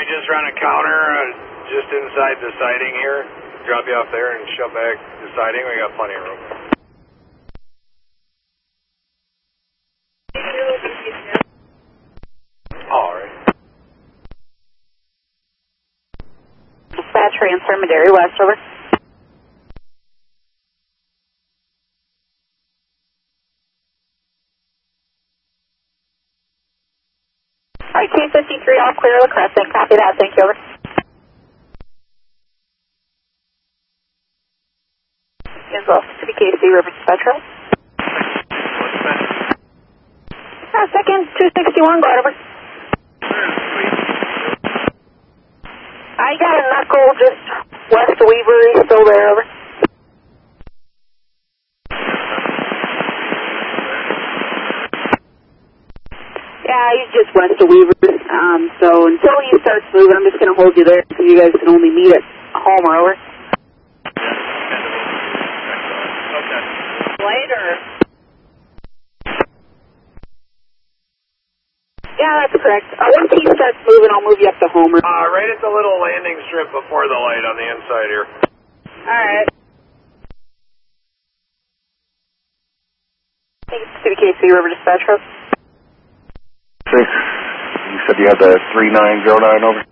just run a counter just inside the siding here. Drop you off there and shove back the siding. We got plenty of room. All right. Dispatch transfer, Madera West, over. Alright, K53, all clear, La Crescent. Copy that, thank you, over. As well, CBKC, River Dispatch, right? Second, 261, go ahead, over. I got a knuckle just west of Weaver, he's still there, over. Yeah, he's just west of Weaver, so until he starts moving, I'm just going to hold you there, so you guys can only meet at Homer, over. Okay. Later. Yeah, that's correct. Once he starts moving, I'll move you up to Homer. Right at the little landing strip before the light on the inside here. Alright. Thanks to CBKC River Dispatch, Road. You said you had the 3909 over?